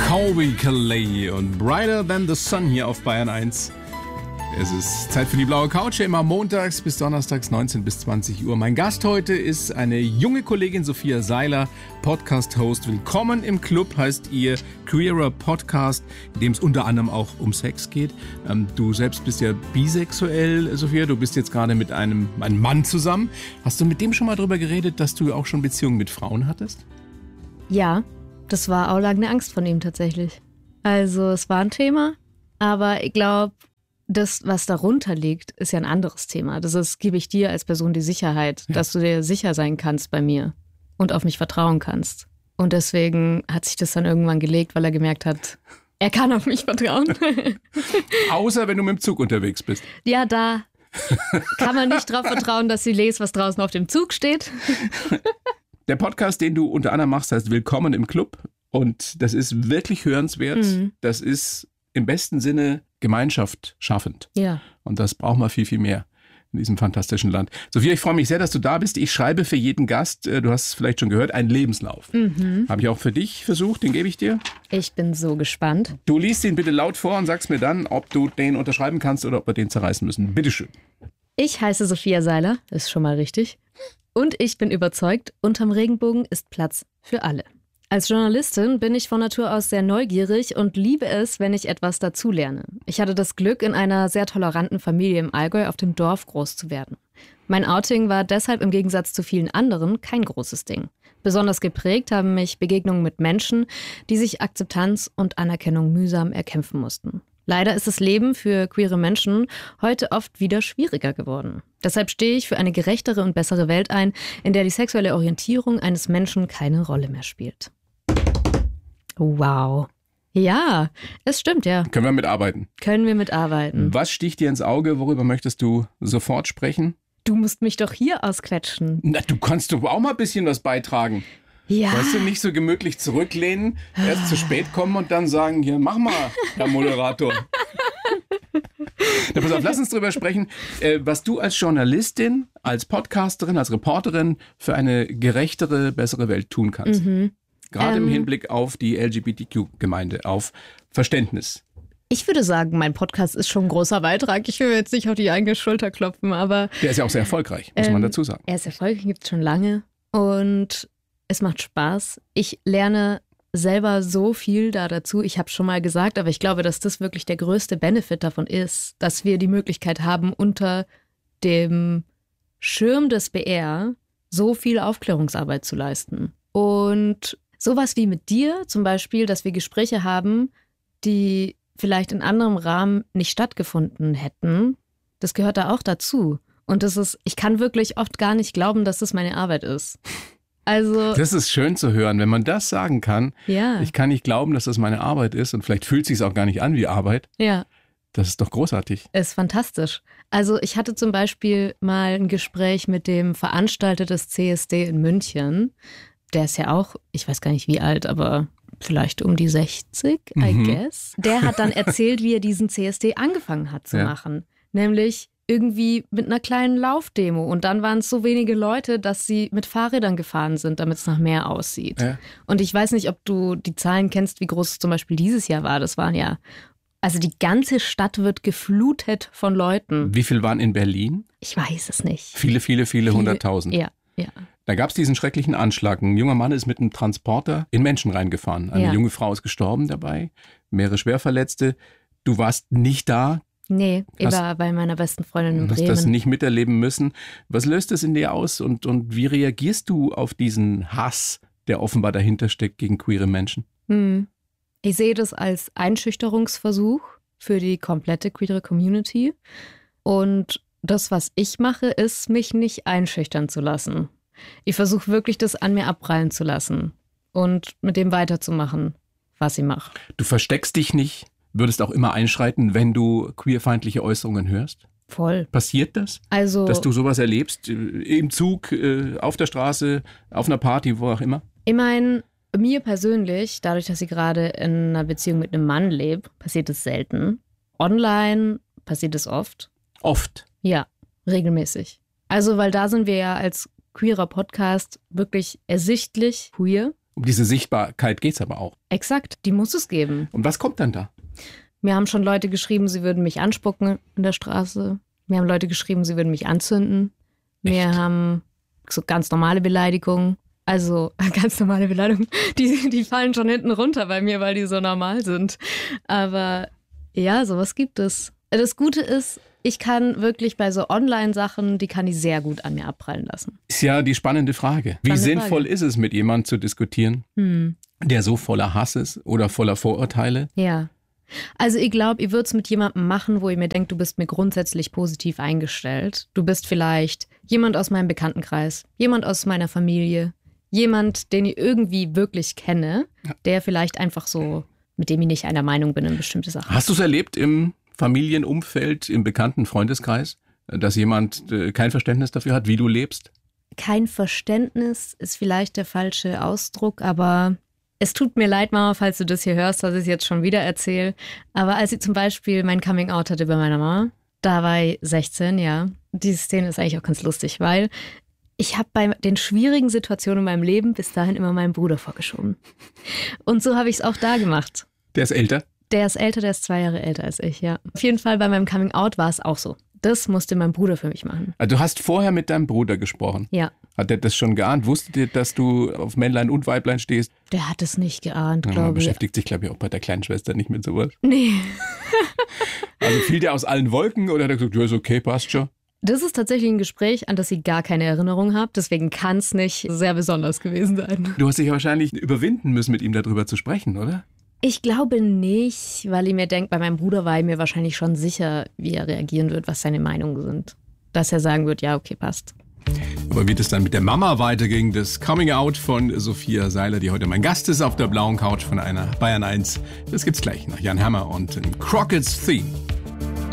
Colby Calais und Brighter Than the Sun hier auf Bayern 1. Es ist Zeit für die blaue Couch, immer montags bis donnerstags 19 bis 20 Uhr. Mein Gast heute ist eine junge Kollegin, Sophia Seiler, Podcast-Host. Willkommen im Club heißt ihr Queerer Podcast, in dem es unter anderem auch um Sex geht. Du selbst bist ja bisexuell, Sophia. Du bist jetzt gerade mit einem Mann zusammen. Hast du mit dem schon mal drüber geredet, dass du auch schon Beziehungen mit Frauen hattest? Ja, das war auch lange eine Angst von ihm tatsächlich. Also es war ein Thema, aber ich glaube, das, was darunter liegt, ist ja ein anderes Thema. Das gebe ich dir als Person die Sicherheit, dass du dir sicher sein kannst bei mir und auf mich vertrauen kannst. Und deswegen hat sich das dann irgendwann gelegt, weil er gemerkt hat, er kann auf mich vertrauen. Außer wenn du mit dem Zug unterwegs bist. Ja, da kann man nicht drauf vertrauen, dass sie liest, was draußen auf dem Zug steht. Der Podcast, den du unter anderem machst, heißt Willkommen im Club. Und das ist wirklich hörenswert. Das ist im besten Sinne Gemeinschaft schaffend. Ja. Und das braucht man viel, viel mehr in diesem fantastischen Land. Sophia, ich freue mich sehr, dass du da bist. Ich schreibe für jeden Gast, du hast es vielleicht schon gehört, einen Lebenslauf. Habe ich auch für dich versucht, den gebe ich dir. Ich bin so gespannt. Du liest ihn bitte laut vor und sagst mir dann, ob du den unterschreiben kannst oder ob wir den zerreißen müssen. Bitteschön. Ich heiße Sophia Seiler, ist schon mal richtig. Und ich bin überzeugt, unterm Regenbogen ist Platz für alle. Als Journalistin bin ich von Natur aus sehr neugierig und liebe es, wenn ich etwas dazulerne. Ich hatte das Glück, in einer sehr toleranten Familie im Allgäu auf dem Dorf groß zu werden. Mein Outing war deshalb im Gegensatz zu vielen anderen kein großes Ding. Besonders geprägt haben mich Begegnungen mit Menschen, die sich Akzeptanz und Anerkennung mühsam erkämpfen mussten. Leider ist das Leben für queere Menschen heute oft wieder schwieriger geworden. Deshalb stehe ich für eine gerechtere und bessere Welt ein, in der die sexuelle Orientierung eines Menschen keine Rolle mehr spielt. Wow. Ja, es stimmt, ja. Können wir mitarbeiten? Können wir mitarbeiten. Was sticht dir ins Auge? Worüber möchtest du sofort sprechen? Du musst mich doch hier ausquetschen. Na, du kannst doch auch mal ein bisschen was beitragen. Ja. Weißt du, nicht so gemütlich zurücklehnen, erst zu spät kommen und dann sagen, hier, mach mal, Herr Moderator. Na, pass auf, lass uns drüber sprechen, was du als Journalistin, als Podcasterin, als Reporterin für eine gerechtere, bessere Welt tun kannst. Gerade im Hinblick auf die LGBTQ-Gemeinde, auf Verständnis. Ich würde sagen, mein Podcast ist schon ein großer Beitrag. Ich will jetzt nicht auf die eigene Schulter klopfen, aber... Der ist ja auch sehr erfolgreich, muss man dazu sagen. Er ist erfolgreich, gibt es schon lange und es macht Spaß. Ich lerne selber so viel da dazu. Ich habe es schon mal gesagt, aber ich glaube, dass das wirklich der größte Benefit davon ist, dass wir die Möglichkeit haben, unter dem Schirm des BR so viel Aufklärungsarbeit zu leisten. Und sowas wie mit dir zum Beispiel, dass wir Gespräche haben, die vielleicht in anderem Rahmen nicht stattgefunden hätten, das gehört da auch dazu. Und ich kann wirklich oft gar nicht glauben, dass das meine Arbeit ist. Also, das ist schön zu hören, wenn man das sagen kann. Ja. Ich kann nicht glauben, dass das meine Arbeit ist und vielleicht fühlt es sich auch gar nicht an wie Arbeit. Ja. Das ist doch großartig. Ist fantastisch. Also ich hatte zum Beispiel mal ein Gespräch mit dem Veranstalter des CSD in München. Der ist ja auch, ich weiß gar nicht wie alt, aber vielleicht um die 60, I guess. Der hat dann erzählt, wie er diesen CSD angefangen hat zu machen. Nämlich irgendwie mit einer kleinen Laufdemo. Und dann waren es so wenige Leute, dass sie mit Fahrrädern gefahren sind, damit es nach mehr aussieht. Ja. Und ich weiß nicht, ob du die Zahlen kennst, wie groß es zum Beispiel dieses Jahr war. Das waren ja, also die ganze Stadt wird geflutet von Leuten. Wie viel waren in Berlin? Ich weiß es nicht. Viele 100.000. Ja. Da gab es diesen schrecklichen Anschlag. Ein junger Mann ist mit einem Transporter in Menschen reingefahren. Eine junge Frau ist gestorben dabei, mehrere Schwerverletzte. Du warst nicht da. Nee, ich war bei meiner besten Freundin in Bremen. Du hast das nicht miterleben müssen. Was löst das in dir aus und wie reagierst du auf diesen Hass, der offenbar dahinter steckt gegen queere Menschen? Ich sehe das als Einschüchterungsversuch für die komplette queere Community. Und das, was ich mache, ist, mich nicht einschüchtern zu lassen. Ich versuche wirklich, das an mir abprallen zu lassen und mit dem weiterzumachen, was ich mache. Du versteckst dich nicht, würdest auch immer einschreiten, wenn du queerfeindliche Äußerungen hörst? Voll. Passiert das? Also, dass du sowas erlebst, im Zug, auf der Straße, auf einer Party, wo auch immer? Ich meine, mir persönlich, dadurch, dass ich gerade in einer Beziehung mit einem Mann lebe, passiert es selten. Online passiert es oft. Oft? Ja, regelmäßig. Also, weil da sind wir ja als queerer Podcast wirklich ersichtlich queer. Um diese Sichtbarkeit geht es aber auch. Exakt, die muss es geben. Und was kommt dann da? Mir haben schon Leute geschrieben, sie würden mich anspucken in der Straße. Mir haben Leute geschrieben, sie würden mich anzünden. Mir haben so ganz normale Beleidigungen. Also ganz normale Beleidigungen, die fallen schon hinten runter bei mir, weil die so normal sind. Aber ja, sowas gibt es. Das Gute ist, ich kann wirklich bei so Online-Sachen, die kann ich sehr gut an mir abprallen lassen. Ist ja die spannende Frage. Wie sinnvoll ist es, mit jemandem zu diskutieren, der so voller Hass ist oder voller Vorurteile? Ja. Also ich glaube, ich würde es mit jemandem machen, wo ihr mir denkt, du bist mir grundsätzlich positiv eingestellt. Du bist vielleicht jemand aus meinem Bekanntenkreis, jemand aus meiner Familie, jemand, den ich irgendwie wirklich kenne, der vielleicht einfach so, mit dem ich nicht einer Meinung bin in bestimmte Sachen. Hast du es erlebt im Familienumfeld, im bekannten Freundeskreis, dass jemand kein Verständnis dafür hat, wie du lebst? Kein Verständnis ist vielleicht der falsche Ausdruck, aber es tut mir leid, Mama, falls du das hier hörst, dass ich es jetzt schon wieder erzähle. Aber als ich zum Beispiel mein Coming-out hatte bei meiner Mama, da war ich 16, ja. Diese Szene ist eigentlich auch ganz lustig, weil ich habe bei den schwierigen Situationen in meinem Leben bis dahin immer meinen Bruder vorgeschoben. Und so habe ich es auch da gemacht. Der ist älter? Der ist älter, der ist 2 Jahre älter als ich, ja. Auf jeden Fall bei meinem Coming-out war es auch so. Das musste mein Bruder für mich machen. Also du hast vorher mit deinem Bruder gesprochen? Ja. Hat der das schon geahnt? Wusstet ihr, dass du auf Männlein und Weiblein stehst? Der hat es nicht geahnt, glaube ich. Man beschäftigt sich, glaube ich, auch bei der kleinen Schwester nicht mit sowas. Nee. Also fiel der aus allen Wolken oder hat er gesagt, ja, ist okay, passt schon? Das ist tatsächlich ein Gespräch, an das ich gar keine Erinnerung habe. Deswegen kann es nicht sehr besonders gewesen sein. Du hast dich wahrscheinlich überwinden müssen, mit ihm darüber zu sprechen, oder? Ich glaube nicht, weil ich mir denke, bei meinem Bruder war ich mir wahrscheinlich schon sicher, wie er reagieren wird, was seine Meinungen sind. Dass er sagen wird, ja, okay, passt. Aber wie das dann mit der Mama weiterging, das Coming-out von Sophia Seiler, die heute mein Gast ist auf der blauen Couch von einer Bayern 1, das gibt's gleich nach Jan Hammer und Crockett's Theme.